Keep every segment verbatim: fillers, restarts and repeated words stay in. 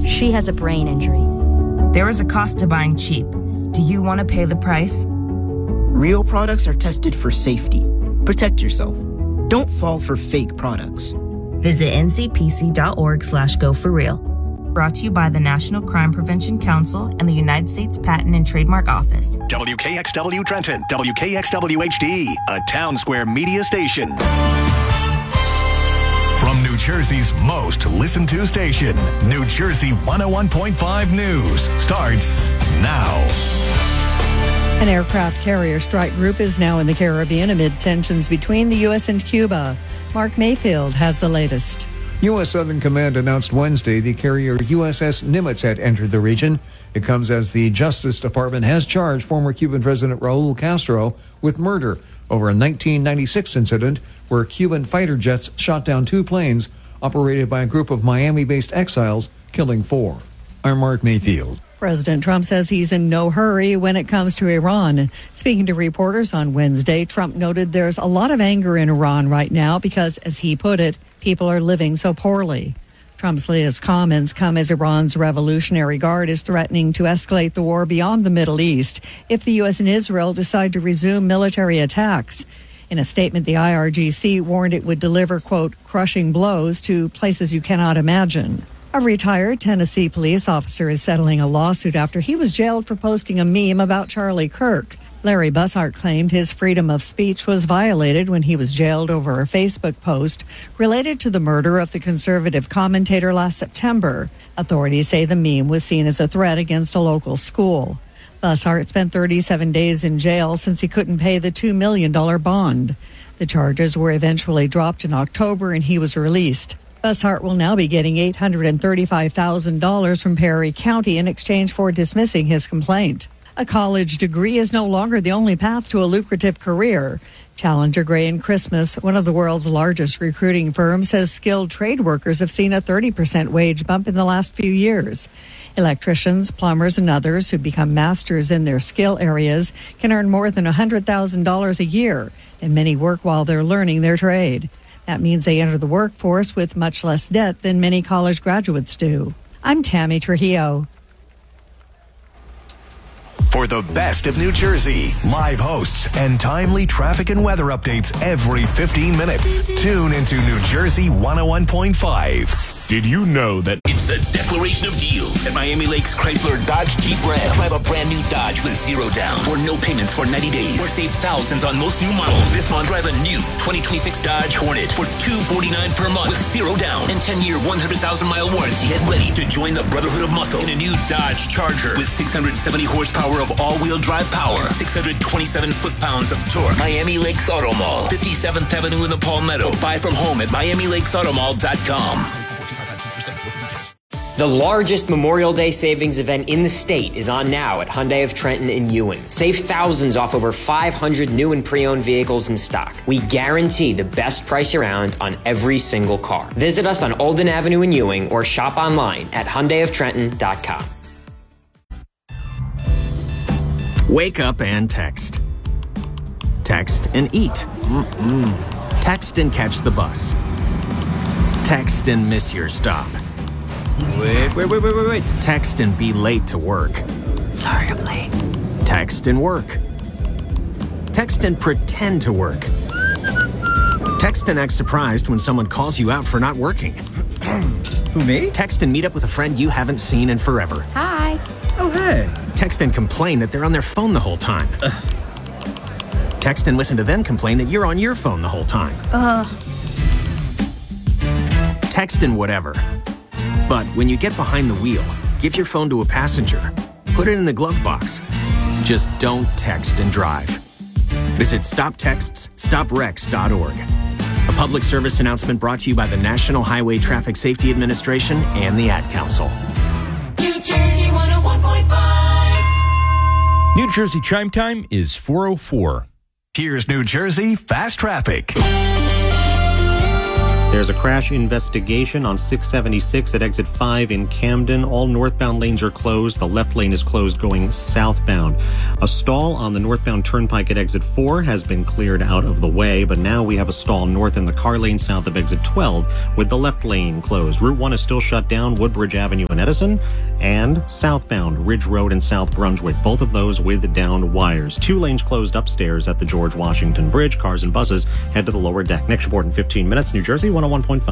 She has a brain injury. There is a cost to buying cheap. Do you want to pay the price? Real products are tested for safety. Protect yourself. Don't fall for fake products. Visit ncpc.org slash go for real. Brought to you by the National Crime Prevention Council and the United States Patent and Trademark Office. W K X W Trenton, W K X W H D, a Town Square media station. From New Jersey's most listened to station, New Jersey one oh one point five News starts now. An aircraft carrier strike group is now in the Caribbean amid tensions between the U S and Cuba. Mark Mayfield has the latest. U S Southern Command announced Wednesday the carrier U S S Nimitz had entered the region. It comes as the Justice Department has charged former Cuban President Raul Castro with murder over a nineteen ninety-six incident where Cuban fighter jets shot down two planes operated by a group of Miami-based exiles, killing four. I'm Mark Mayfield. President Trump says he's in no hurry when it comes to Iran. Speaking to reporters on Wednesday, Trump noted there's a lot of anger in Iran right now because, as he put it, people are living so poorly. Trump's latest comments come as Iran's Revolutionary Guard is threatening to escalate the war beyond the Middle East if the U S and Israel decide to resume military attacks. In a statement, the I R G C warned it would deliver, quote, crushing blows to places you cannot imagine. A retired Tennessee police officer is settling a lawsuit after he was jailed for posting a meme about Charlie Kirk. Larry Bussart claimed his freedom of speech was violated when he was jailed over a Facebook post related to the murder of the conservative commentator last September. Authorities say the meme was seen as a threat against a local school. Bussart spent thirty-seven days in jail since he couldn't pay the two million dollars bond. The charges were eventually dropped in October and he was released. Bussart will now be getting eight hundred thirty-five thousand dollars from Perry County in exchange for dismissing his complaint. A college degree is no longer the only path to a lucrative career. Challenger Gray and Christmas, one of the world's largest recruiting firms, says skilled trade workers have seen a thirty percent wage bump in the last few years. Electricians, plumbers, and others who become masters in their skill areas can earn more than one hundred thousand dollars a year, and many work while they're learning their trade. That means they enter the workforce with much less debt than many college graduates do. I'm Tammy Trujillo. For the best of New Jersey, live hosts, and timely traffic and weather updates every fifteen minutes. Tune into New Jersey one oh one point five. Did you know that it's the declaration of deals at Miami Lakes Chrysler Dodge Jeep Ram? Drive a brand new Dodge with zero down or no payments for ninety days, or save thousands on most new models. This month, drive a new twenty twenty-six Dodge Hornet for two hundred forty-nine dollars per month with zero down and ten-year, one hundred thousand mile warranty. Get ready to join the Brotherhood of Muscle in a new Dodge Charger with six hundred seventy horsepower of all-wheel drive power, six hundred twenty-seven foot-pounds of torque. Miami Lakes Auto Mall, fifty-seventh Avenue in the Palmetto. Buy from home at miami lakes auto mall dot com. The largest Memorial Day savings event in the state is on now at Hyundai of Trenton in Ewing. Save thousands off over five hundred new and pre-owned vehicles in stock. We guarantee the best price around on every single car. Visit us on Olden Avenue in Ewing or shop online at hyundai of trenton dot com. Wake up and text. Text and eat. Mm-mm. Text and catch the bus. Text and miss your stop. Wait, wait, wait, wait, wait, wait. Text and be late to work. Sorry, I'm late. Text and work. Text and pretend to work. Text and act surprised when someone calls you out for not working. Who, me? Text and meet up with a friend you haven't seen in forever. Hi. Oh, hey. Text and complain that they're on their phone the whole time. Uh. Text and listen to them complain that you're on your phone the whole time. Ugh. Text and whatever. But when you get behind the wheel, give your phone to a passenger. Put it in the glove box. Just don't text and drive. Visit stop texts stop wrecks dot org. A public service announcement brought to you by the National Highway Traffic Safety Administration and the Ad Council. New Jersey one oh one point five. New Jersey chime time is four oh four. Here's New Jersey Fast Traffic. There's a crash investigation on six seventy-six at exit five in Camden. All northbound lanes are closed. The left lane is closed going southbound. A stall on the northbound turnpike at exit four has been cleared out of the way, but now we have a stall north in the car lane south of exit twelve with the left lane closed. Route one is still shut down, Woodbridge Avenue in Edison, and southbound Ridge Road in South Brunswick, both of those with downed wires. Two lanes closed upstairs at the George Washington Bridge. Cars and buses head to the lower deck. Next report in fifteen minutes. New Jersey one oh one point five.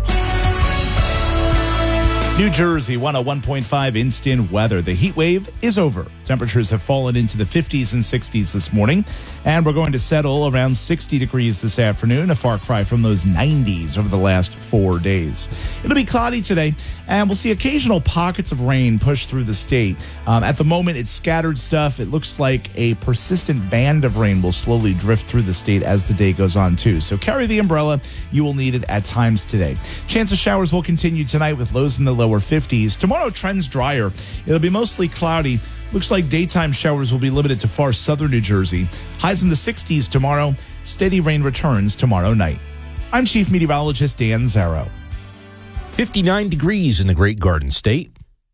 New Jersey one oh one point five instant weather. The heat wave is over. Temperatures have fallen into the fifties and sixties this morning, and we're going to settle around sixty degrees this afternoon, a far cry from those nineties over the last four days. It'll be cloudy today, and we'll see occasional pockets of rain push through the state. Um, at the moment, it's scattered stuff. It looks like a persistent band of rain will slowly drift through the state as the day goes on, too. So carry the umbrella. You will need it at times today. Chance of showers will continue tonight with lows in the lower fifties. Tomorrow trends drier. It'll be mostly cloudy. Looks like daytime showers will be limited to far southern New Jersey. Highs in the sixties tomorrow. Steady rain returns tomorrow night. I'm Chief Meteorologist Dan Zarrow. fifty-nine degrees in the Great Garden State.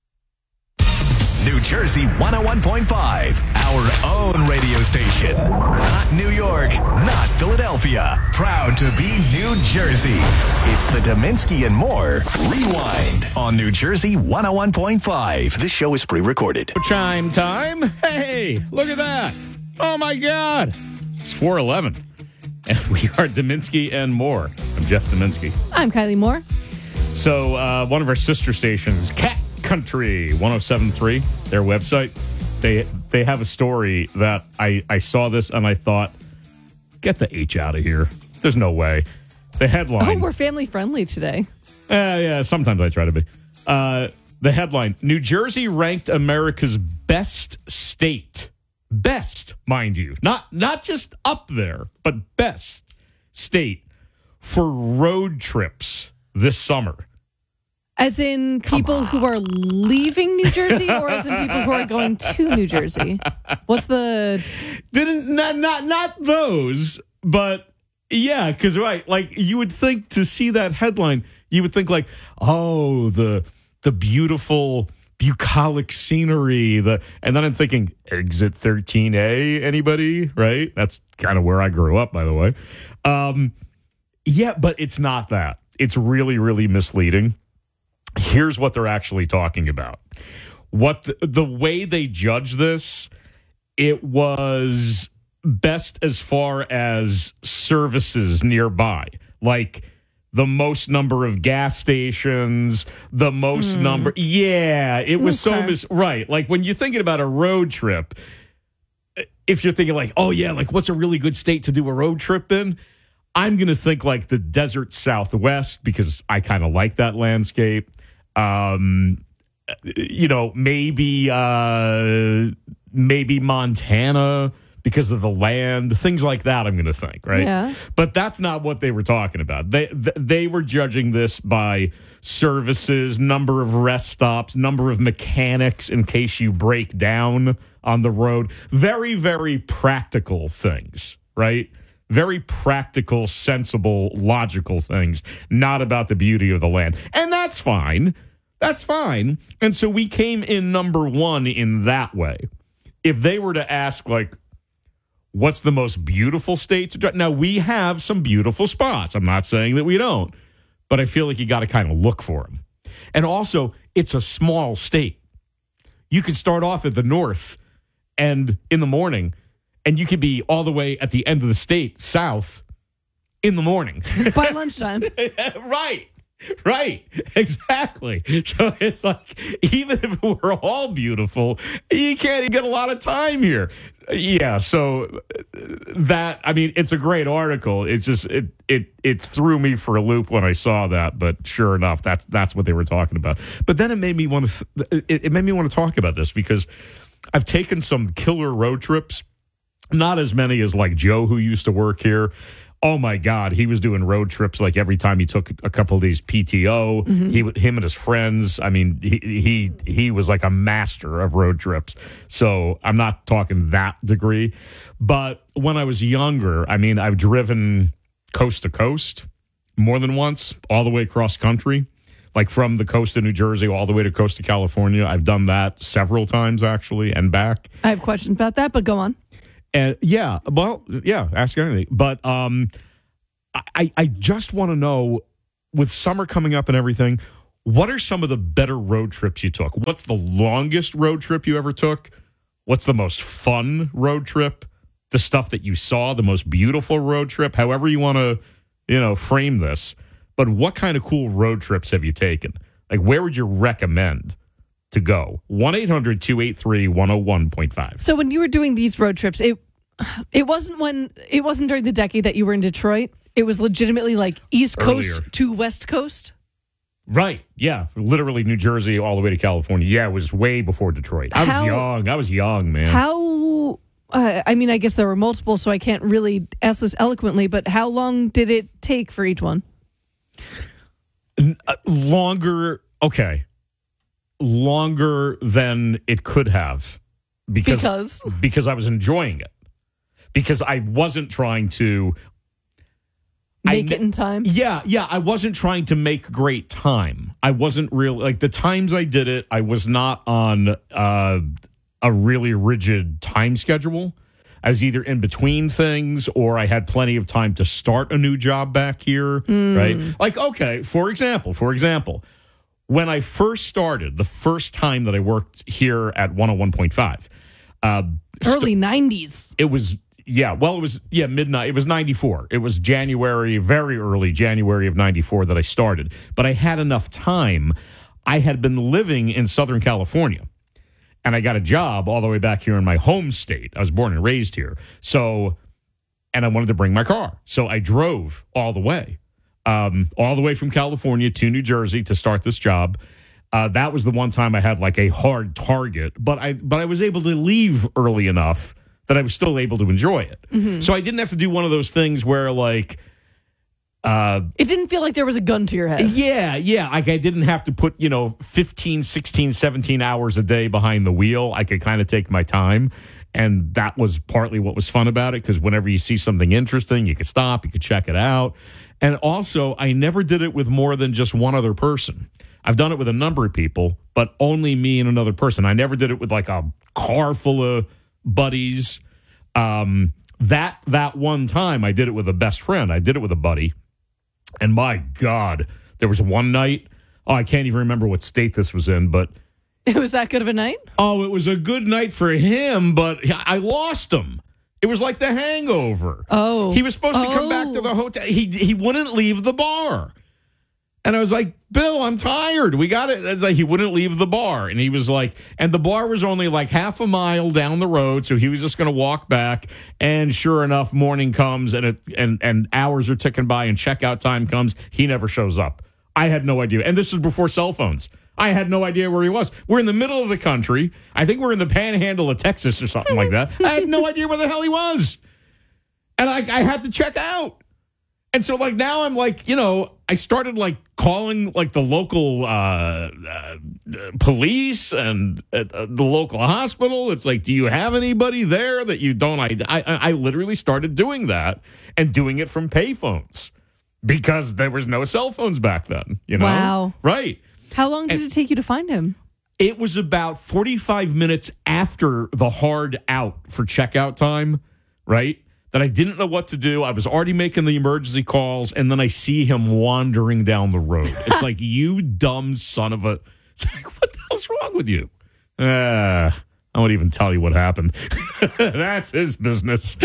New Jersey one oh one point five, our own radio station. Not New York, not Philadelphia. Proud to be New Jersey. It's the Dominski and More Rewind on New Jersey one oh one point five. This show is pre-recorded. Chime time. Hey, look at that. Oh, my God. It's four eleven. And we are Dominski and More. I'm Jeff Dominski. I'm Kylie Moore. So uh, one of our sister stations, Cat Country one oh seven point three, their website, they they have a story that I, I saw this and I thought, get the H out of here. There's no way. The headline. Oh, we're family friendly today. Uh, yeah, sometimes I try to be. Uh, the headline, New Jersey ranked America's best state. Best, mind you. Not, not just up there, but best state for road trips this summer. As in people who are leaving New Jersey, or as in people who are going to New Jersey? What's the... Didn't not not not those, but yeah, because right, like you would think to see that headline, you would think like, oh, the the beautiful bucolic scenery, the and then I'm thinking exit thirteen A, anybody? Right? That's kind of where I grew up, by the way. Um, yeah, but it's not that. It's really, really misleading. Here's what they're actually talking about. What the, the way they judge this, it was best as far as services nearby, like the most number of gas stations, the most mm. number. Yeah, it was okay. so mis- right. Like when you're thinking about a road trip, if you're thinking like, oh yeah, like what's a really good state to do a road trip in? I'm going to think like the desert Southwest because I kind of like that landscape. Um, you know, maybe uh, maybe Montana because of the land, things like that. I'm going to think, right? Yeah. But that's not what they were talking about. They they were judging this by services, number of rest stops, number of mechanics in case you break down on the road. Very, very practical things, right? Very practical, sensible, logical things, not about the beauty of the land. And that's fine. That's fine. And so we came in number one in that way. If they were to ask, like, what's the most beautiful state to drive? Now, we have some beautiful spots. I'm not saying that we don't, but I feel like you got to kind of look for them. And also, it's a small state. You can start off at the north and in the morning, and you could be all the way at the end of the state, south, in the morning. By lunchtime. Right. Right. Exactly. So it's like, even if we're all beautiful, you can't get a lot of time here. Yeah. So that, I mean, it's a great article. It just, it, it, it threw me for a loop when I saw that, but sure enough, that's, that's what they were talking about. But then it made me want to, it, it made me want to talk about this because I've taken some killer road trips. Not as many as like Joe, who used to work here. Oh my God, he was doing road trips like every time he took a couple of days P T O. Mm-hmm. He, him and his friends. I mean, he he he was like a master of road trips. So I'm not talking that degree, but when I was younger, I mean, I've driven coast to coast, more than once, all the way across country, like from the coast of New Jersey all the way to coast of California. I've done that several times, actually, and back. I have questions about that, but go on. And yeah, well, yeah, ask anything. But um, I, I just want to know, with summer coming up and everything, what are some of the better road trips you took? What's the longest road trip you ever took? What's the most fun road trip? The stuff that you saw, the most beautiful road trip, however you want to, you know, frame this. But what kind of cool road trips have you taken? Like, where would you recommend to go? one eight hundred two eight three one oh one point five. So when you were doing these road trips, it it wasn't when it wasn't during the decade that you were in Detroit. It was legitimately like East Coast Earlier. to West Coast. Right. Yeah. Literally New Jersey all the way to California. Yeah, it was way before Detroit. I How- was young. I was young, man. How? Uh, I mean, I guess there were multiple, so I can't really ask this eloquently. But how long did it take for each one? N- uh, longer. Okay. Longer than it could have. Because, Because? because I was enjoying it. Because I wasn't trying to Make I, it in time? Yeah, yeah. I wasn't trying to make great time. I wasn't really, like, the times I did it, I was not on uh, a really rigid time schedule. I was either in between things or I had plenty of time to start a new job back here, Mm. right? Like, okay, for example, for example, when I first started, the first time that I worked here at one oh one point five, uh, Early nineties. it was, yeah, well, it was, yeah, midnight. It was ninety-four. It was January, very early January of ninety-four that I started. But I had enough time. I had been living in Southern California, and I got a job all the way back here in my home state. I was born and raised here. So, and I wanted to bring my car. So I drove all the way, um, all the way from California to New Jersey to start this job. Uh, that was the one time I had like a hard target, but I but I was able to leave early enough that I was still able to enjoy it. Mhm. So I didn't have to do one of those things where like, uh, It didn't feel like there was a gun to your head. yeah, yeah, like I didn't have to put, you know, fifteen, sixteen, seventeen hours a day behind the wheel. I could kind of take my time. And that was partly what was fun about it, because whenever you see something interesting, you could stop, you could check it out. And also, I never did it with more than just one other person. I've done it with a number of people, but only me and another person. I never did it with like a car full of buddies. Um, that that one time I did it with a best friend. I did it with a buddy. And my God, there was one night. Oh, I can't even remember what state this was in, but It was that good of a night? oh, it was a good night for him, but I lost him. It was like The Hangover. Oh. He was supposed to come Oh. back to the hotel. He he wouldn't leave the bar. And I was like, Bill, I'm tired. We got it. It's like he wouldn't leave the bar. And he was like, and the bar was only like half a mile down the road. So he was just going to walk back. And sure enough, morning comes and it, and, and hours are ticking by and checkout time comes. He never shows up. I had no idea. And this was before cell phones. I had no idea where he was. We're in the middle of the country. I think we're in the panhandle of Texas or something like that. I had no idea where the hell he was. And I, I had to check out. And so, like, now I'm like, you know, I started, like, calling, like, the local uh, uh, police and uh, the local hospital. It's like, do you have anybody there that you don't? I, I, I literally started doing that and doing it from payphones because there was no cell phones back then, you know? Wow. Right. How long did it take you to find him? It was about forty-five minutes after the hard out for checkout time, right? That I didn't know what to do. I was already making the emergency calls, and then I see him wandering down the road. It's like, you dumb son of a... It's like, what the hell's wrong with you? Uh, I won't even tell you what happened. That's his business.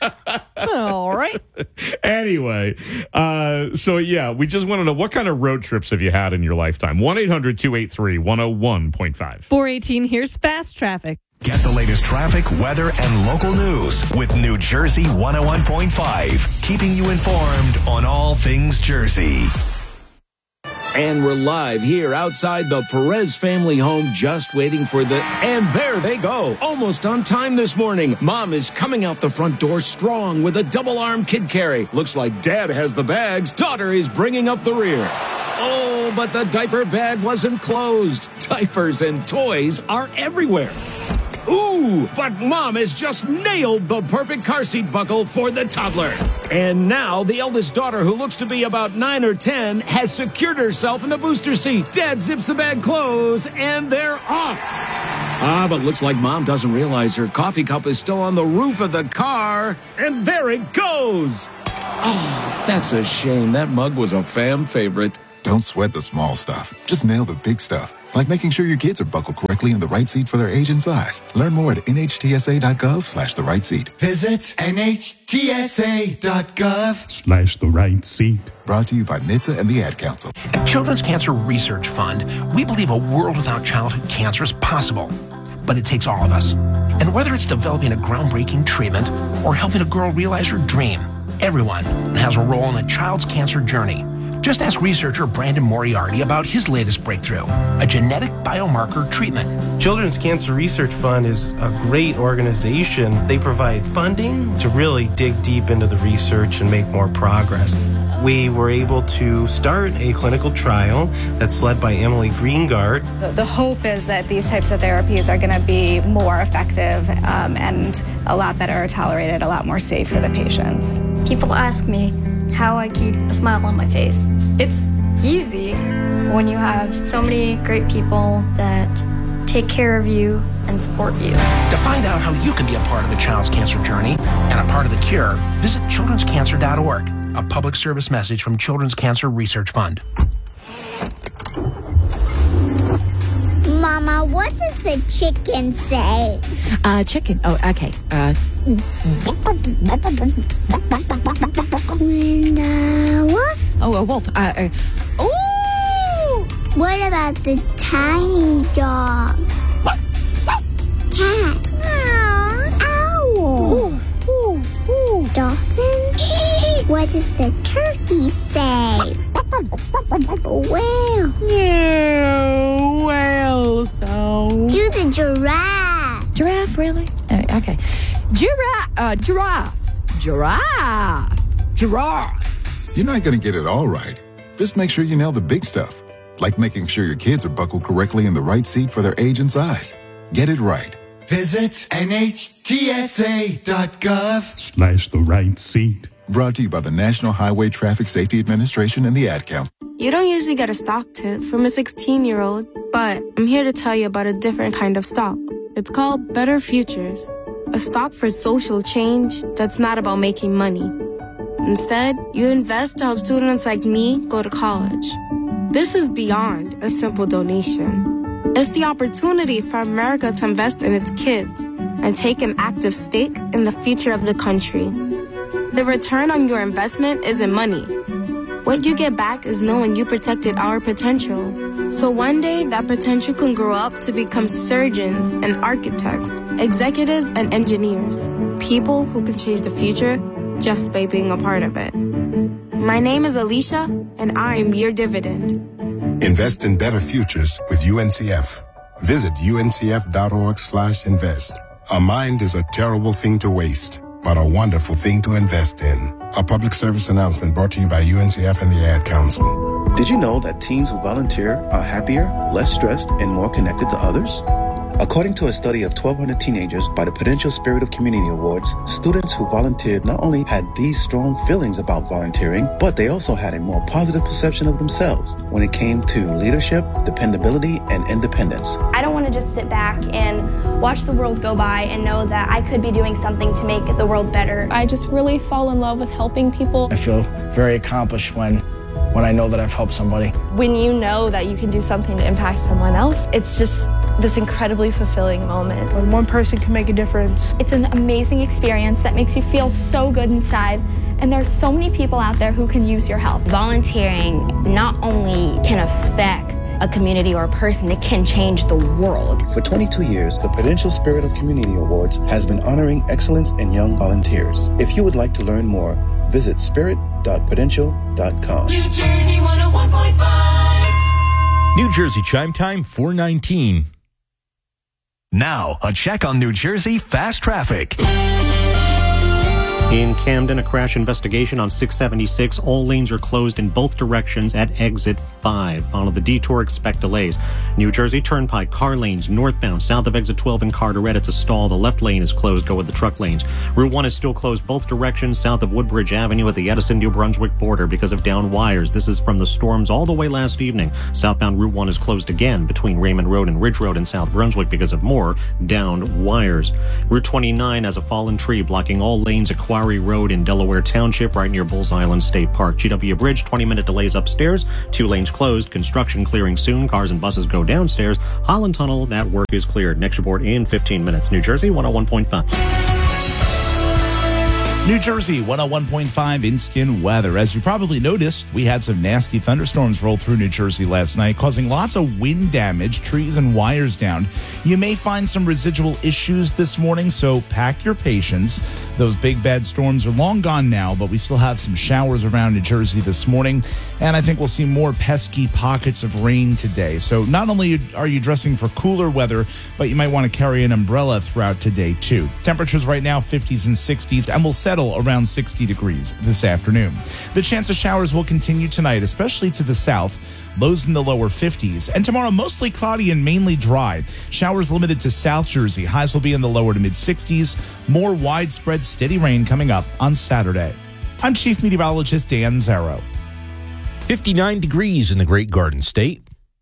All right. Anyway, uh, so yeah, we just want to know, what kind of road trips have you had in your lifetime? one eight hundred two eight three one oh one point five. four eighteen, here's fast traffic. Get the latest traffic, weather, and local news with New Jersey one oh one point five, keeping you informed on all things Jersey. And we're live here outside the Perez family home, just waiting for the... And there they go, almost on time this morning. Mom is coming out the front door strong with a double-arm kid carry. Looks like Dad has the bags. Daughter is bringing up the rear. Oh, but the diaper bag wasn't closed. Diapers and toys are everywhere. Ooh, too. But Mom has just nailed the perfect car seat buckle for the toddler. And now the eldest daughter, who looks to be about nine or ten, has secured herself in the booster seat. Dad zips the bag closed, and they're off. Ah, but looks like Mom doesn't realize her coffee cup is still on the roof of the car. And there it goes. Oh, that's a shame. That mug was a fam favorite. Don't sweat the small stuff. Just nail the big stuff, like making sure your kids are buckled correctly in the right seat for their age and size. Learn more at nhtsa.gov slash the right seat. Visit nhtsa.gov Slash the right seat. Brought to you by N H T S A and the Ad Council. At Children's Cancer Research Fund, we believe a world without childhood cancer is possible. But it takes all of us. And whether it's developing a groundbreaking treatment or helping a girl realize her dream, everyone has a role in a child's cancer journey. Just ask researcher Brandon Moriarty about his latest breakthrough, a genetic biomarker treatment. Children's Cancer Research Fund is a great organization. They provide funding to really dig deep into the research and make more progress. We were able to start a clinical trial that's led by Emily Greengard. The, the hope is that these types of therapies are going to be more effective um, and a lot better tolerated, a lot more safe for the patients. People ask me how I keep a smile on my face. It's easy when you have so many great people that take care of you and support you. To find out how you can be a part of the child's cancer journey and a part of the cure, visit children's cancer dot org, a public service message from Children's Cancer Research Fund. Mama, what does the chicken say? Uh, chicken. Oh, okay. Uh, when the wolf? oh, a wolf. Uh, uh, Ooh! What about the tiny dog? Cat? Owl? Ooh, ooh, ooh. Dolphin? What does the turkey say? Whale? Yeah, whale sound. Do the giraffe. Giraffe, really? Uh, okay. Giraffe. Uh, giraffe. Giraffe. Giraffe. You're not going to get it all right. Just make sure you nail the big stuff, like making sure your kids are buckled correctly in the right seat for their age and size. Get it right. Visit nhtsa.gov Slash the right seat. Brought to you by the National Highway Traffic Safety Administration and the Ad Council. You don't usually get a stock tip from a sixteen-year-old, but I'm here to tell you about a different kind of stock. It's called Better Futures, a stock for social change that's not about making money. Instead, you invest to help students like me go to college. This is beyond a simple donation. It's the opportunity for America to invest in its kids and take an active stake in the future of the country. The return on your investment isn't money. What you get back is knowing you protected our potential. So one day, that potential can grow up to become surgeons and architects, executives and engineers, people who can change the future just by being a part of it. My name is Alicia, and I'm your dividend. Invest in better futures with U N C F. Visit uncf.org slash invest. A mind is a terrible thing to waste, but a wonderful thing to invest in. A public service announcement brought to you by U N C F and the Ad Council. Did you know that teens who volunteer are happier, less stressed, and more connected to others? According to a study of twelve hundred teenagers by the Prudential Spirit of Community Awards, students who volunteered not only had these strong feelings about volunteering, but they also had a more positive perception of themselves when it came to leadership, dependability, and independence. I don't want to just sit back and watch the world go by and know that I could be doing something to make the world better. I just really fall in love with helping people. I feel very accomplished when when I know that I've helped somebody. When you know that you can do something to impact someone else, it's just this incredibly fulfilling moment. When one person can make a difference. It's an amazing experience that makes you feel so good inside, and there's so many people out there who can use your help. Volunteering not only can affect a community or a person, it can change the world. For twenty-two years, the Prudential Spirit of Community Awards has been honoring excellence in young volunteers. If you would like to learn more, visit spirit dot prudential dot com. New Jersey one oh one point five. New Jersey Chime Time four nineteen. Now, a check on New Jersey fast traffic. In Camden, a crash investigation on six seventy-six. All lanes are closed in both directions at exit five. Follow the detour, expect delays. New Jersey Turnpike, car lanes northbound, south of exit twelve in Carteret. It's a stall. The left lane is closed. Go with the truck lanes. Route one is still closed both directions, south of Woodbridge Avenue at the Edison-New Brunswick border because of down wires. This is from the storms all the way last evening. Southbound Route one is closed again between Raymond Road and Ridge Road in South Brunswick because of more downed wires. Route twenty-nine has a fallen tree blocking all lanes at Quarry Road in Delaware Township, right near Bulls Island State Park. G W Bridge, twenty-minute delays upstairs. Two lanes closed. Construction clearing soon. Cars and buses go downstairs. Holland Tunnel, that work is cleared. Next report in fifteen minutes. New Jersey, one oh one point five. New Jersey, one oh one point five instant weather. As you probably noticed, we had some nasty thunderstorms roll through New Jersey last night, causing lots of wind damage, trees and wires down. You may find some residual issues this morning, so pack your patience. Those big bad storms are long gone now, but we still have some showers around New Jersey this morning, and I think we'll see more pesky pockets of rain today. So not only are you dressing for cooler weather, but you might want to carry an umbrella throughout today, too. Temperatures right now, fifties and sixties, and we'll settle around sixty degrees this afternoon. The chance of showers will continue tonight, especially to the south. Lows in the lower fifties. And tomorrow, mostly cloudy and mainly dry. Showers limited to South Jersey. Highs will be in the lower to mid-sixties. More widespread steady rain coming up on Saturday. I'm Chief Meteorologist Dan Zarrow. fifty-nine degrees in the Great Garden State.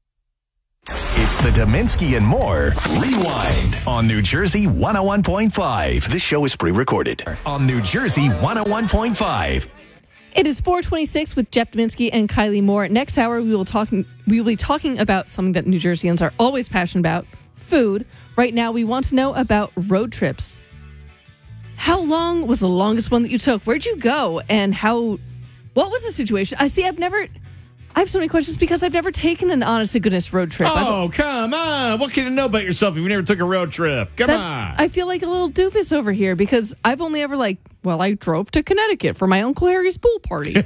It's the Dominski and More Rewind on New Jersey one oh one point five. This show is pre-recorded on New Jersey one oh one point five. It is four twenty-six with Jeff Dominski and Kylie Moore. Next hour, we will talk. We will be talking about something that New Jerseyans are always passionate about: food. Right now, we want to know about road trips. How long was the longest one that you took? Where'd you go? And how? What was the situation? I see. I've never. I have so many questions because I've never taken an honest-to-goodness road trip. Oh, I've, come on. What can you know about yourself if you never took a road trip? Come on. I feel like a little doofus over here because I've only ever, like, well, I drove to Connecticut for my Uncle Harry's pool party.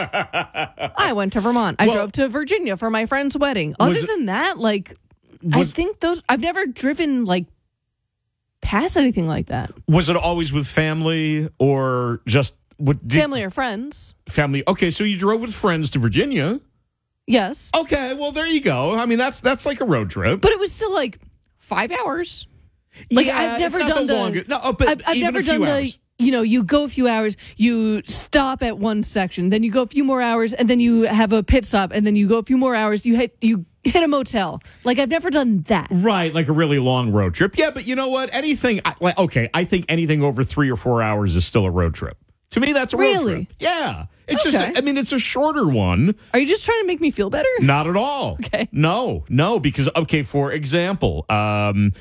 I went to Vermont. I well, drove to Virginia for my friend's wedding. Other it, than that, like, was, I think those, I've never driven, like, past anything like that. Was it always with family or just... What, did, family or friends. Family. Okay, so you drove with friends to Virginia. Yes. Okay, well, there you go. I mean, that's that's like a road trip. But it was still like five hours. Like, yeah, I've never it's not done the, the longest. No, but I've, I've even never a few done hours. the, you know, you go a few hours, you stop at one section, then you go a few more hours, and then you have a pit stop, and then you go a few more hours, you hit you hit a motel. Like, I've never done that. Right, like a really long road trip. Yeah, but you know what? Anything, like, okay, I think anything over three or four hours is still a road trip. To me, that's a road really? trip. Yeah. It's okay. just, I mean, it's a shorter one. Are you just trying to make me feel better? Not at all. Okay. No, no, because, okay, for example, um,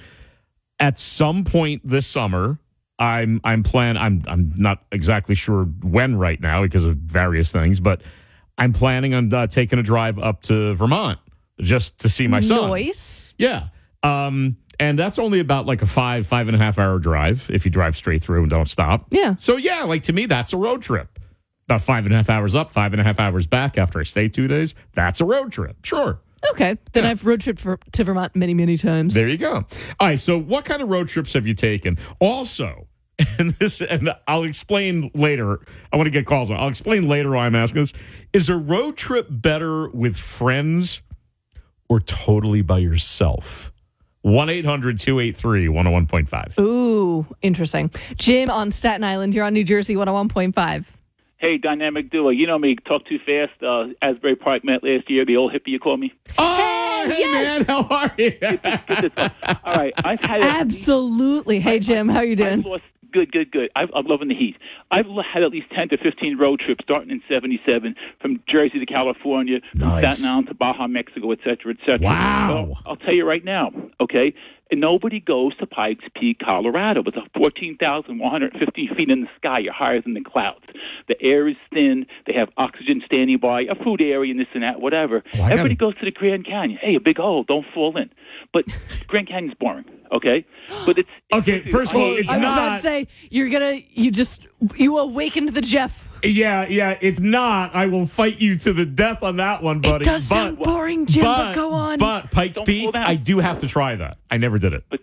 at some point this summer, I'm I'm plan I'm I'm not exactly sure when right now because of various things, but I'm planning on uh, taking a drive up to Vermont just to see my son. Nice. Yeah. Um, and that's only about like a five, five and a half hour drive if you drive straight through and don't stop. Yeah. So, yeah, like to me, that's a road trip. About five and a half hours up, five and a half hours back after I stay two days. That's a road trip. Sure. Okay. Then Yeah. I've road tripped for, to Vermont many, many times. There you go. All right. So what kind of road trips have you taken? Also, and this, and I'll explain later. I want to get calls on. I'll explain later why I'm asking this. Is a road trip better with friends or totally by yourself? one eight hundred two eight three one oh one point five. Ooh, interesting. Jim on Staten Island. You're on New Jersey one oh one point five. Hey, dynamic duo. You know me, talk too fast. Uh, Asbury Park met last year. The old hippie you call me. Oh, hey, yes. man, how are you? Good to, good to All right, I've had a, Absolutely. Hey, Jim, how you doing? I've lost, good, good, good. I've, I'm loving the heat. I've had at least ten to fifteen road trips starting in seventy-seven from Jersey to California, from Nice. Staten Island to Baja, Mexico, et cetera, et cetera. Wow. Well, I'll tell you right now, okay? And nobody goes to Pikes Peak, Colorado. It's fourteen thousand one hundred fifty feet in the sky. You're higher than the clouds. The air is thin. They have oxygen standing by, a food area, and this and that, whatever. Oh, I Everybody gotta- goes to the Grand Canyon. Hey, a big hole. Don't fall in. But Grand Canyon's boring, okay? But it's... Okay, first of all, it's I was about not. to say, you're going to, you just, you awakened the Jeff. Yeah, yeah, it's not. I will fight you to the death on that one, buddy. It does but, sound boring, Jim, but, go on. But Pikes Don't Peak, fall down. I do have to try that. I never did it. But it,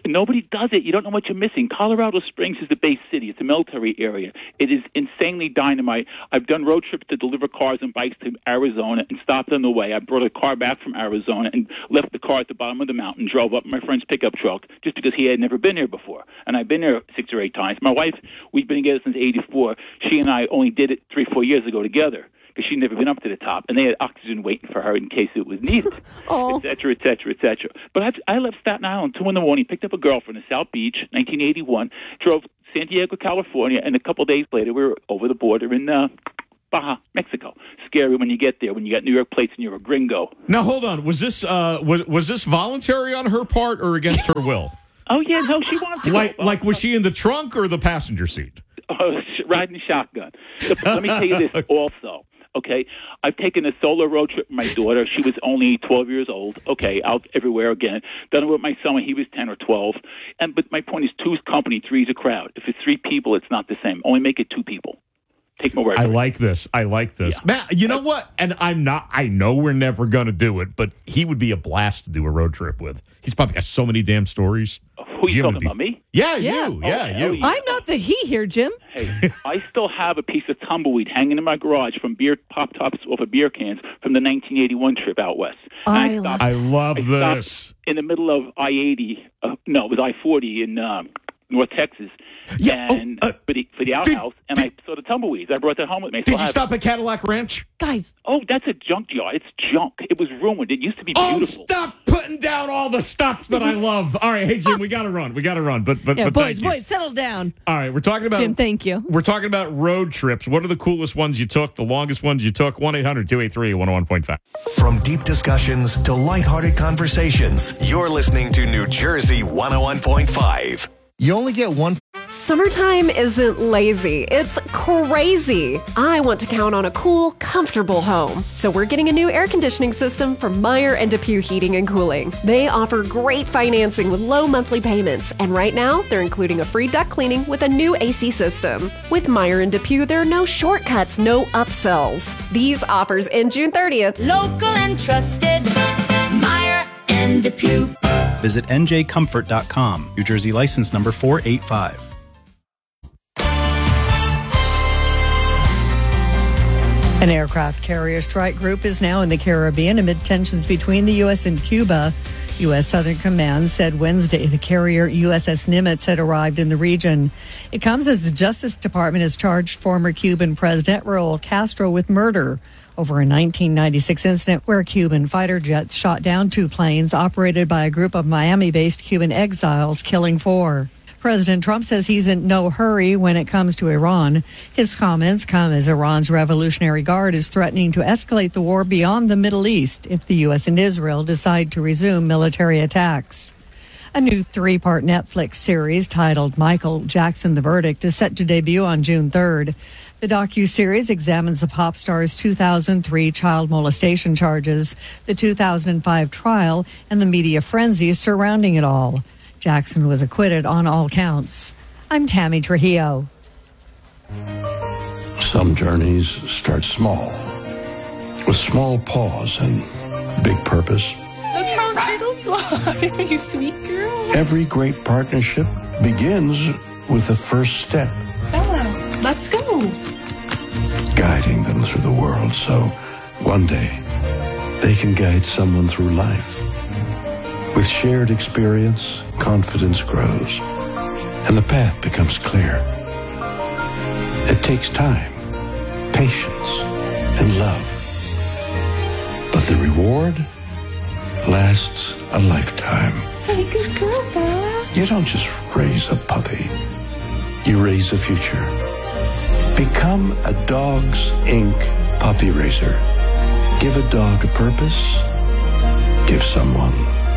Nobody does it. You don't know what you're missing. Colorado Springs is the base city. It's a military area. It is insanely dynamite. I've done road trips to deliver cars and bikes to Arizona and stopped on the way. I brought a car back from Arizona and left the car at the bottom of the mountain, drove up in my friend's pickup truck just because he had never been there before. And I've been there six or eight times. My wife, we've been together since eighty-four. She and I only did it three, four years ago together, because she'd never been up to the top, and they had oxygen waiting for her in case it was needed, et cetera, et cetera, et cetera. But I, I left Staten Island two in the morning, picked up a girlfriend in South Beach, nineteen eighty-one, drove San Diego, California, and a couple of days later, we were over the border in uh, Baja, Mexico. Scary when you get there, when you got New York plates and you're a gringo. Now, hold on. Was this uh, was, was this voluntary on her part or against her will? Oh, yeah, no, she wanted to Like, go. like was she in the trunk or the passenger seat? Uh, riding shotgun. So, let me tell you this also. Okay, I've taken a solo road trip with my daughter. She was only twelve years old. Okay, out everywhere again. Done it with my son when he was ten or twelve. And but my point is, two's company, three's a crowd. If it's three people, it's not the same. Only make it two people. Take my word. I like this. I like this. Yeah. Matt, you know what? And I'm not, I know we're never going to do it, but he would be a blast to do a road trip with. He's probably got so many damn stories. Who are you Jim would talking be- about, me? Yeah, Yeah. you. Oh, Yeah, hell you. yeah. I'm not the he here, Jim. Hey, I still have a piece of tumbleweed hanging in my garage from beer pop tops off of beer cans from the nineteen eighty-one trip out west. And I stopped- I love I stopped this. in the middle of I eighty. Uh, no, it was I forty in um, North Texas. Yeah, and oh, uh, for the for the outhouse, and I saw the tumbleweeds. I brought that home with me. I Did still you have stop at Cadillac Ranch? Guys, it. Oh, that's a junkyard. It's junk. It was ruined. It used to be Oh, beautiful. stop putting down all the stops that I love. All right, hey, Jim, we got to run. We got to run. But, but, yeah, but boys, thank you. boys, settle down. All right, we're talking about Jim, thank you. We're talking about road trips. What are the coolest ones you took, the longest ones you took? one eight hundred two eight three one oh one point five. From deep discussions to lighthearted conversations, you're listening to New Jersey one oh one point five. You only get one. Summertime isn't lazy, it's crazy. I want to count on a cool, comfortable home. So we're getting a new air conditioning system from Meyer and DePuy Heating and Cooling. They offer great financing with low monthly payments, and right now they're including a free duct cleaning with a new A C system. With Meyer and DePuy, there are no shortcuts, no upsells. These offers end June thirtieth. Local and trusted. Meyer and DePuy. Visit N J comfort dot com. New Jersey license number four eight five. An aircraft carrier strike group is now in the Caribbean amid tensions between the U S and Cuba. U S Southern Command said Wednesday the carrier U S S Nimitz had arrived in the region. It comes as the Justice Department has charged former Cuban President Raul Castro with murder over a nineteen ninety-six incident where Cuban fighter jets shot down two planes operated by a group of Miami-based Cuban exiles, killing four. President Trump says he's in no hurry when it comes to Iran. His comments come as Iran's Revolutionary Guard is threatening to escalate the war beyond the Middle East if the U S and Israel decide to resume military attacks. A new three-part Netflix series titled Michael Jackson: The Verdict is set to debut on June third. The docuseries examines the pop star's two thousand three child molestation charges, the two thousand five trial, and the media frenzy surrounding it all. Jackson was acquitted on all counts. I'm Tammy Trujillo. Some journeys start small, with small pause and big purpose. Look how little you are, you sweet girl. Every great partnership begins with the first step, Bella, let's go. guiding them through the world so one day they can guide someone through life. With shared experience, confidence grows, and the path becomes clear. It takes time, patience, and love. But the reward lasts a lifetime. Hey, good girl, Bella. You don't just raise a puppy. You raise a future. Become a Dogs Incorporated puppy raiser. Give a dog a purpose. Give someone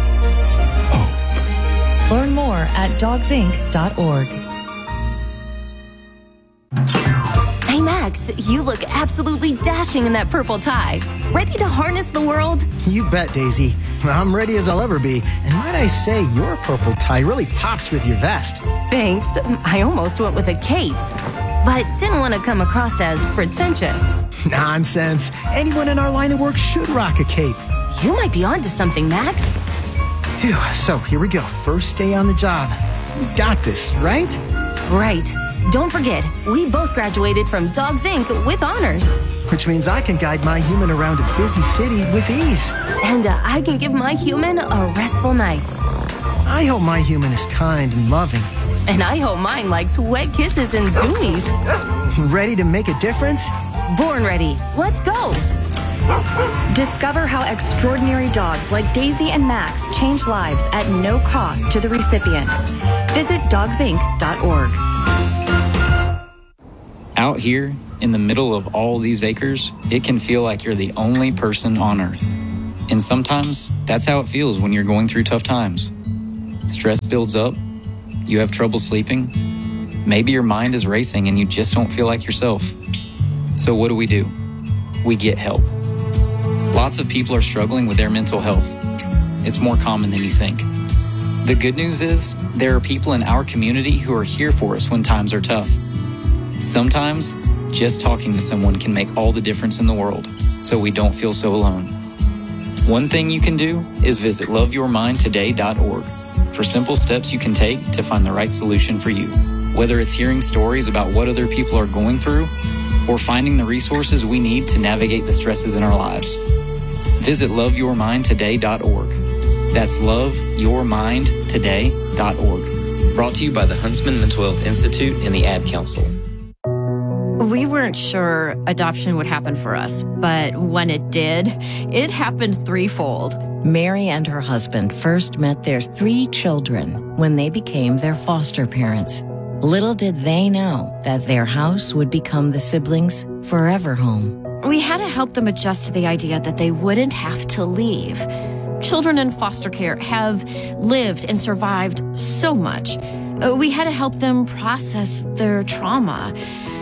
Learn more at dogs inc dot org. Hey, Max, you look absolutely dashing in that purple tie. Ready to harness the world? You bet, Daisy. I'm ready as I'll ever be. And might I say, your purple tie really pops with your vest. Thanks. I almost went with a cape, but didn't want to come across as pretentious. Nonsense. Anyone in our line of work should rock a cape. You might be onto something, Max. Phew, so here we go. First day on the job. We've got this, right? Right. Don't forget, we both graduated from Dogs Incorporated with honors. Which means I can guide my human around a busy city with ease. And uh, I can give my human a restful night. I hope my human is kind and loving. And I hope mine likes wet kisses and zoomies. Ready to make a difference? Born ready. Let's go. Discover how extraordinary dogs like Daisy and Max change lives at no cost to the recipients. Visit dogs inc dot org. Out here, in the middle of all these acres, it can feel like you're the only person on Earth. And sometimes, that's how it feels when you're going through tough times. Stress builds up, you have trouble sleeping, maybe your mind is racing and you just don't feel like yourself. So what do we do? We get help. Lots of people are struggling with their mental health. It's more common than you think. The good news is, there are people in our community who are here for us when times are tough. Sometimes, just talking to someone can make all the difference in the world, so we don't feel so alone. One thing you can do is visit love your mind today dot org for simple steps you can take to find the right solution for you. Whether it's hearing stories about what other people are going through, or finding the resources we need to navigate the stresses in our lives. Visit love your mind today dot org. That's love your mind today dot org. Brought to you by the Huntsman Mental Health Institute and the Ad Council. We weren't sure adoption would happen for us, but when it did, it happened threefold. Mary and her husband first met their three children when they became their foster parents. Little did they know that their house would become the siblings' forever home. We had to help them adjust to the idea that they wouldn't have to leave. Children in foster care have lived and survived so much. We had to help them process their trauma.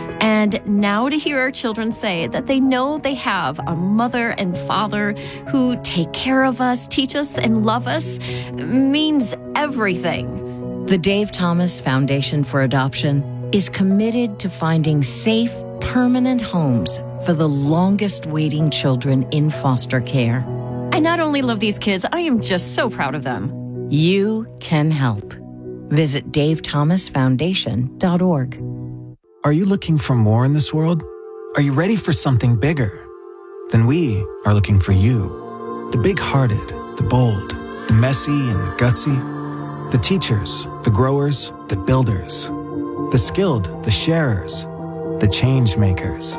And now to hear our children say that they know they have a mother and father who take care of us, teach us, and love us means everything. The Dave Thomas Foundation for Adoption is committed to finding safe, permanent homes for the longest waiting children in foster care. I not only love these kids, I am just so proud of them. You can help. Visit dave thomas foundation dot org. Are you looking for more in this world? Are you ready for something bigger? Then we are looking for you. The big-hearted, the bold, the messy and the gutsy. The teachers, the growers, the builders. The skilled, the sharers, the change makers.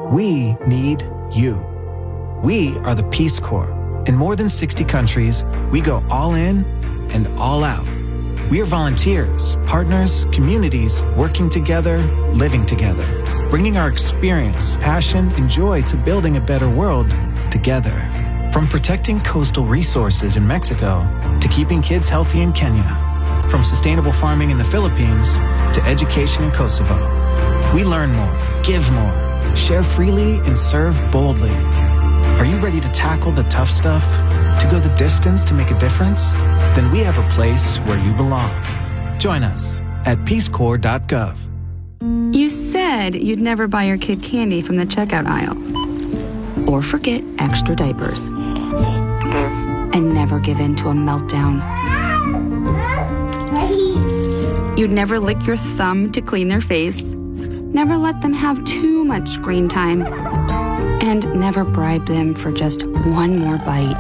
We need you. We are the Peace Corps. In more than sixty countries, we go all in and all out. We are volunteers, partners, communities, working together, living together, bringing our experience, passion, and joy to building a better world together. From protecting coastal resources in Mexico to keeping kids healthy in Kenya, from sustainable farming in the Philippines to education in Kosovo. We learn more, give more, share freely, and serve boldly. Are you ready to tackle the tough stuff? To go the distance to make a difference? Then we have a place where you belong. Join us at peace corps dot gov. You said you'd never buy your kid candy from the checkout aisle. Or forget extra diapers. And never give in to a meltdown. You'd never lick your thumb to clean their face. Never let them have too much screen time. And never bribe them for just one more bite.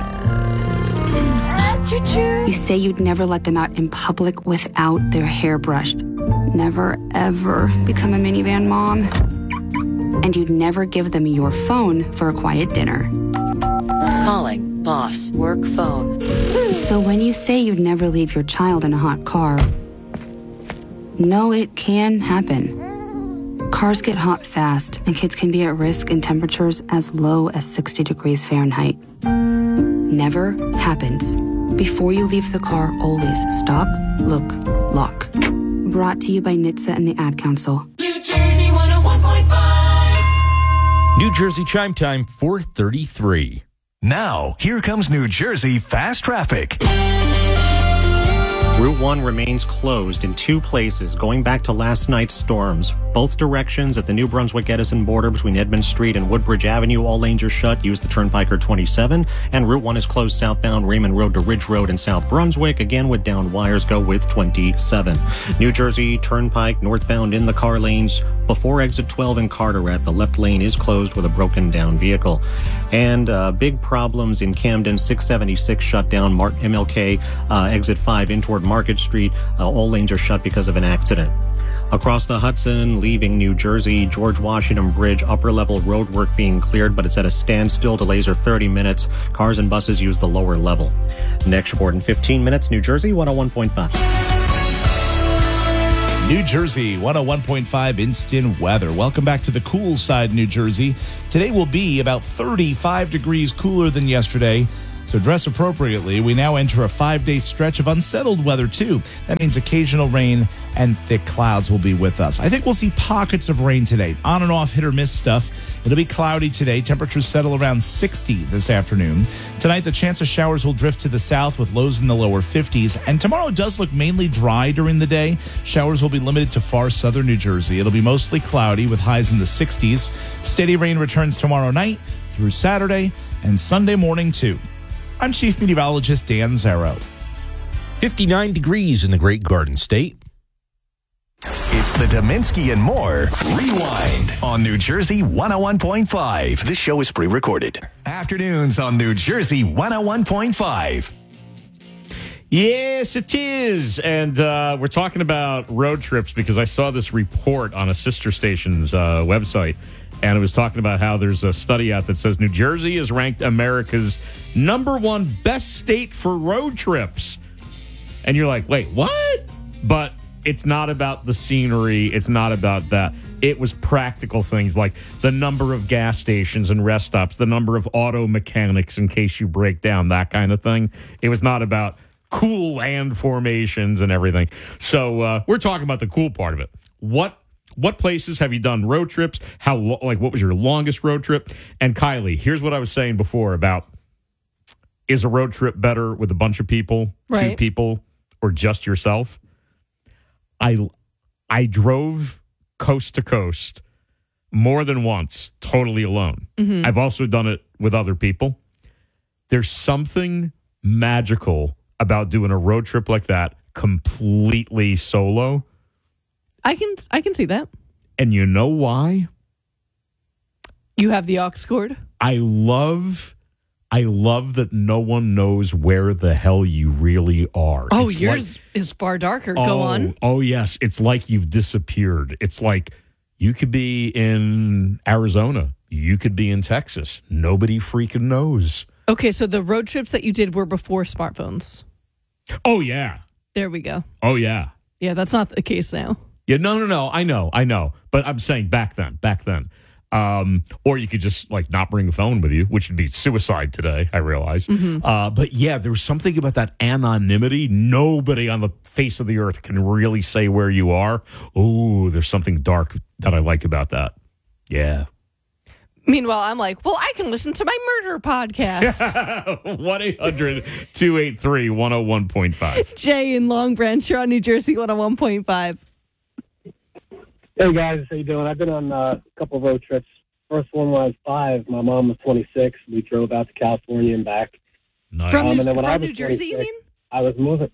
You say you'd never let them out in public without their hair brushed. Never, ever become a minivan mom. And you'd never give them your phone for a quiet dinner. Calling boss work phone. So when you say you'd never leave your child in a hot car, no, it can happen. Cars get hot fast, and kids can be at risk in temperatures as low as sixty degrees Fahrenheit. Never happens. Before you leave the car, always stop, look, lock. Brought to you by N H T S A and the Ad Council. New Jersey one oh one point five. New Jersey Chime Time, four thirty-three. Now, here comes New Jersey Fast Traffic. Route one remains closed in two places going back to last night's storms. Both directions at the New Brunswick-Edison border between Edmund Street and Woodbridge Avenue, all lanes are shut. Use the Turnpike or twenty-seven. And Route one is closed southbound Raymond Road to Ridge Road in South Brunswick. Again, with down wires, go with twenty-seven. New Jersey Turnpike northbound in the car lanes before exit twelve in Carteret. The left lane is closed with a broken down vehicle. And uh, big problems in Camden, six seventy-six shut down. Mart- M L K uh, exit five in toward Market Street. Uh, all lanes are shut because of an accident. Across the Hudson, leaving New Jersey, George Washington Bridge, upper level road work being cleared, but it's at a standstill. Delays are thirty minutes. Cars and buses use the lower level. Next report in fifteen minutes, New Jersey one oh one point five. New Jersey, one oh one point five instant weather. Welcome back to the cool side, New Jersey. Today will be about thirty-five degrees cooler than yesterday, so dress appropriately. We now enter a five-day stretch of unsettled weather, too. That means occasional rain and thick clouds will be with us. I think we'll see pockets of rain today. On and off, hit or miss stuff. It'll be cloudy today. Temperatures settle around sixty this afternoon. Tonight, the chance of showers will drift to the south with lows in the lower fifties. And tomorrow does look mainly dry during the day. Showers will be limited to far southern New Jersey. It'll be mostly cloudy with highs in the sixties. Steady rain returns tomorrow night through Saturday and Sunday morning, too. I'm Chief Meteorologist Dan Zarrow. fifty-nine degrees in the Great Garden State. It's the Dominski and More Rewind on New Jersey one oh one point five. This show is pre-recorded. Afternoons on New Jersey one oh one point five. Yes, it is. And uh, we're talking about road trips because I saw this report on a sister station's uh, website. And it was talking about how there's a study out that says New Jersey is ranked America's number one best state for road trips. And you're like, wait, what? But it's not about the scenery. It's not about that. It was practical things like the number of gas stations and rest stops, the number of auto mechanics in case you break down, that kind of thing. It was not about cool land formations and everything. So uh, we're talking about the cool part of it. What What places have you done road trips? How lo- like what was your longest road trip? And Kylie, here's what I was saying before about is a road trip better with a bunch of people, Right. two people, or just yourself? I I drove coast to coast more than once, totally alone. Mhm. I've also done it with other people. There's something magical about doing a road trip like that completely solo. I can I can see that. And you know why? You have the aux cord. I love I love that no one knows where the hell you really are. Oh, It's yours like- is far darker. oh, Go on. Oh, yes. It's like you've disappeared. It's like you could be in Arizona. You could be in Texas. Nobody freaking knows. Okay, so the road trips that you did were before smartphones. Oh, yeah. There we go. Oh, yeah. Yeah, that's not the case now. Yeah, no, no, no. I know, I know. But I'm saying back then, back then. Um, or you could just like not bring a phone with you, which would be suicide today, I realize. Mhm. Uh, but yeah, there was something about that anonymity. Nobody on the face of the earth can really say where you are. Oh, there's something dark that I like about that. Yeah. Meanwhile, I'm like, well, I can listen to my murder podcast. one eight hundred two eight three one oh one point five. Jay in Long Branch, you're on New Jersey one oh one point five. Hey guys, how you doing? I've been on uh, a couple road trips. First one when I was five. My mom was twenty-six. We drove out to California and back. Nice. From, Um, and then when from I was New Jersey, you mean? I was moving.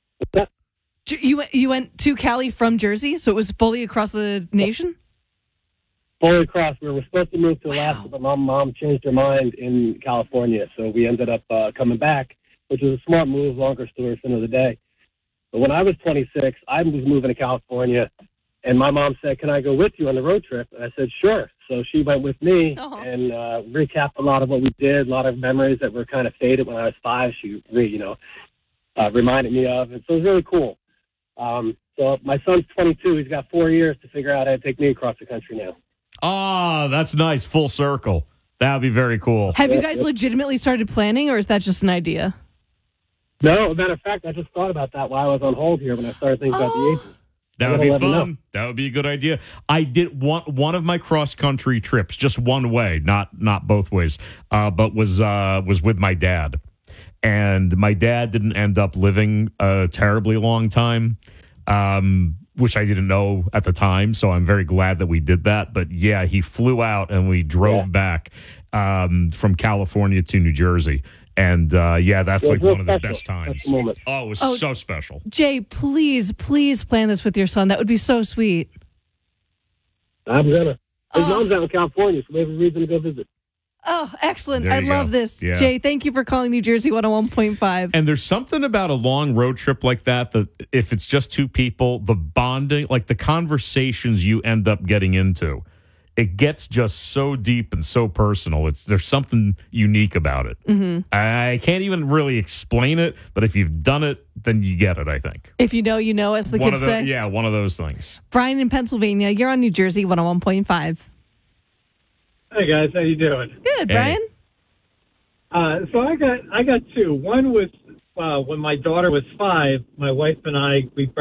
J- You went, you went to Cali from Jersey, so it was fully across the nation? Fully across. We were supposed to move to Alaska, but my mom changed her mind in California, so we ended up uh, coming back, which was a smart move. Longer story for another day. But when I was twenty-six, I was moving to California, and my mom said, "Can I go with you on the road trip?" And I said, "Sure." So she went with me and uh, recapped a lot of what we did, a lot of memories that were kind of faded when I was five. She, re, you know, uh, reminded me of, and so it was really cool. Um, so my son's twenty-two. He's got four years to figure out how to take me across the country now. Ah, that's nice. Full circle. That would be very cool. Have you guys legitimately started planning, or is that just an idea? No, as a matter of fact, I just thought about that while I was on hold here when I started thinking about the agent. That I would gotta be let 'em know. fun. That would be a good idea. I did one one of my cross country trips, just one way, not not both ways, uh, but was uh, was with my dad, And my dad didn't end up living a terribly long time, um, which I didn't know at the time. So I'm very glad that we did that. But yeah, he flew out and we drove yeah. back um, from California to New Jersey. And uh, yeah, that's like one of the best times. Oh, it was Oh, so special. Jay, please, please plan this with your son. That would be so sweet. I'm gonna. His Oh. mom's out in California, so we have a reason to go visit. Oh, excellent. There I you love go. this. Yeah. Jay, thank you for calling New Jersey one oh one point five. And there's something about a long road trip like that, that if it's just two people, the bonding, like the conversations you end up getting into, it gets just so deep and so personal. It's there's something unique about it. Mm-hmm. I can't even really explain it, but if you've done it, then you get it, I think. If you know, you know, as the one kids of the, say. Yeah, one of those things. Brian in Pennsylvania, you're on New Jersey one oh one point five. Hey guys, how you doing? Good, Hey. Brian. Uh, so I got I got two. One was uh, when my daughter was five. My wife and I we